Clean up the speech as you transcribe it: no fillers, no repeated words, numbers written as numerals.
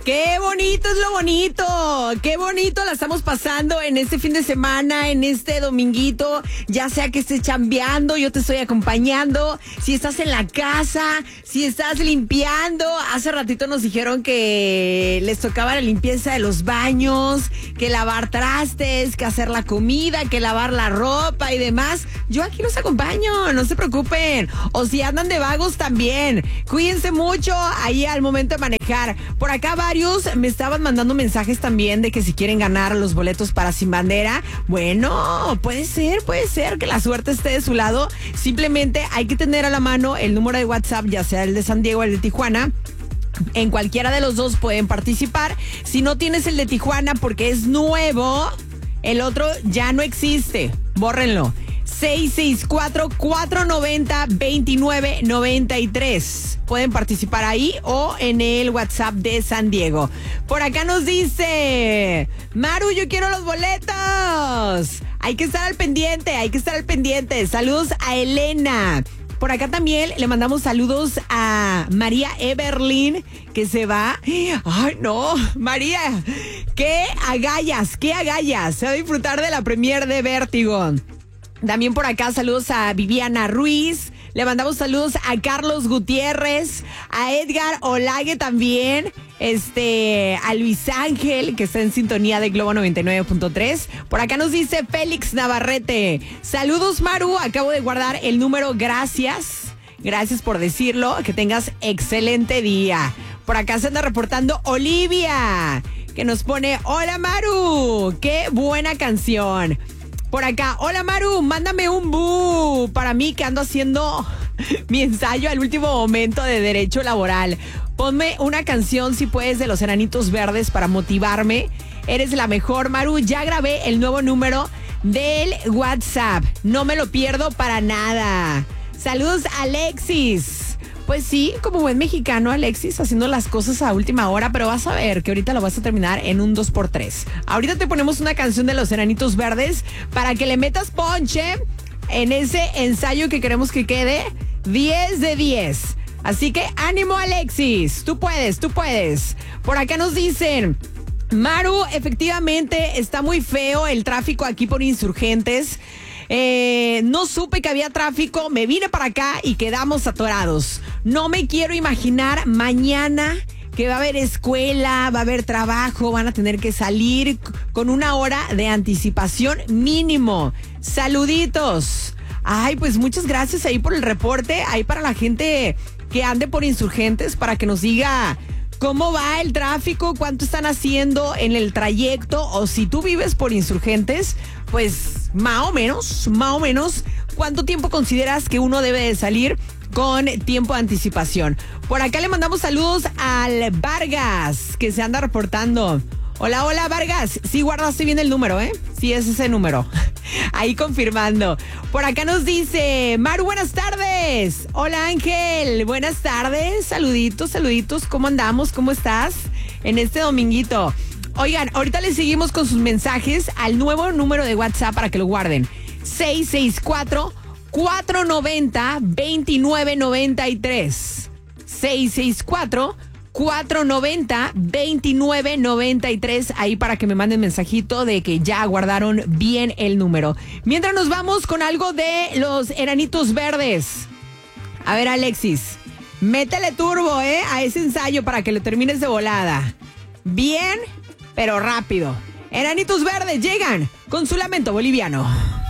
Qué bonito es lo bonito, qué bonito la estamos pasando en este fin de semana, en este dominguito, ya sea que estés chambeando, yo te estoy acompañando, si estás en la casa, si estás limpiando, hace ratito nos dijeron que les tocaba la limpieza de los baños, que lavar trastes, que hacer la comida, que lavar la ropa y demás. Yo aquí los acompaño, no se preocupen, o si andan de vagos también, cuídense mucho ahí al momento de manejar. Por acá varios me estaban mandando mensajes también de que si quieren ganar los boletos para Sin Bandera. Bueno, puede ser que la suerte esté de su lado. Simplemente hay que tener a la mano el número de WhatsApp, ya sea el de San Diego o el de Tijuana. En cualquiera de los dos pueden participar. Si no tienes el de Tijuana porque es nuevo, el otro ya no existe. Bórrenlo. 664-490-2993. Pueden participar ahí o en el WhatsApp de San Diego. Por acá nos dice Maru, yo quiero los boletos. Hay que estar al pendiente. Saludos a Elena. Por acá también le mandamos saludos a María Everlyn, que se va. Ay, no, María, qué agallas. Se va a disfrutar de la premier de Vértigo. También por acá saludos a Viviana Ruiz, le mandamos saludos a Carlos Gutiérrez, a Edgar Olague también, a Luis Ángel, que está en sintonía de Globo 99.3. Por acá nos dice Félix Navarrete, saludos Maru, acabo de guardar el número, gracias por decirlo, que tengas excelente día. Por acá se anda reportando Olivia, que nos pone, hola Maru, qué buena canción. Por acá, hola Maru, mándame un bu para mí que ando haciendo mi ensayo al último momento de derecho laboral. Ponme una canción si puedes de los Enanitos Verdes para motivarme. Eres la mejor, Maru. Ya grabé el nuevo número del WhatsApp. No me lo pierdo para nada. Saludos, Alexis. Pues sí, como buen mexicano, Alexis, haciendo las cosas a última hora, pero vas a ver que ahorita lo vas a terminar en un 2x3. Ahorita te ponemos una canción de los Enanitos Verdes para que le metas ponche en ese ensayo que queremos que quede 10 de 10. Así que ánimo, Alexis, tú puedes. Por acá nos dicen, Maru, efectivamente está muy feo el tráfico aquí por Insurgentes. No supe que había tráfico, me vine para acá y quedamos atorados. No me quiero imaginar mañana que va a haber escuela, va a haber trabajo, van a tener que salir con una hora de anticipación mínimo. Saluditos. Ay, pues muchas gracias ahí por el reporte, ahí para la gente que ande por Insurgentes, para que nos diga cómo va el tráfico, cuánto están haciendo en el trayecto, o si tú vives por Insurgentes, pues más o menos, ¿cuánto tiempo consideras que uno debe de salir con tiempo de anticipación? Por acá le mandamos saludos al Vargas, que se anda reportando. Hola, Vargas. Sí guardaste bien el número, ¿eh? Sí, es ese número. Ahí confirmando. Por acá nos dice Maru, buenas tardes. Hola, Ángel. Buenas tardes. Saluditos. ¿Cómo andamos? ¿Cómo estás en este dominguito? Oigan, ahorita les seguimos con sus mensajes al nuevo número de WhatsApp para que lo guarden. 664-490-2993. 664-490-2993, ahí para que me manden mensajito de que ya guardaron bien el número. Mientras nos vamos con algo de los Enanitos Verdes. A ver, Alexis, métele turbo, a ese ensayo para que lo termines de volada. Bien, pero rápido. Enanitos Verdes llegan con su lamento boliviano.